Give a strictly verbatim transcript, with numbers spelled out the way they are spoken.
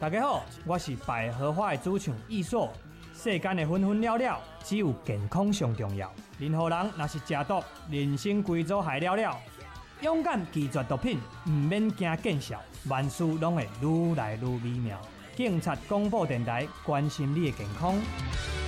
大家好，我是百合花的主唱易硕。世间的纷纷扰扰，只有健康上重要。任何人若是食毒，人生规组害了了。勇敢拒绝毒品，唔免惊见效，万事拢会愈来愈美妙。警察广播电台关心你的健康。